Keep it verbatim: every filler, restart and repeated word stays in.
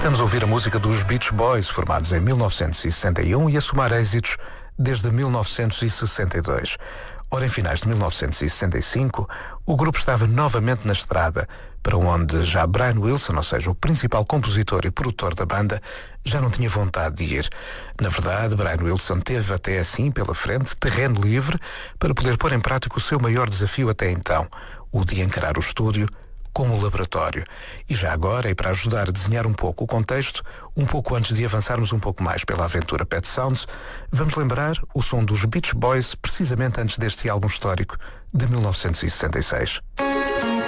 Estamos a ouvir a música dos Beach Boys, formados em mil novecentos e sessenta e um e a somar êxitos desde mil novecentos e sessenta e dois. Ora, em finais de mil novecentos e sessenta e cinco, o grupo estava novamente na estrada, para onde já Brian Wilson, ou seja, o principal compositor e produtor da banda, já não tinha vontade de ir. Na verdade, Brian Wilson teve até assim, pela frente, terreno livre para poder pôr em prática o seu maior desafio até então, o de encarar o estúdio como laboratório. E já agora, e para ajudar a desenhar um pouco o contexto, um pouco antes de avançarmos um pouco mais pela aventura Pet Sounds, vamos lembrar o som dos Beach Boys precisamente antes deste álbum histórico de mil novecentos e sessenta e seis.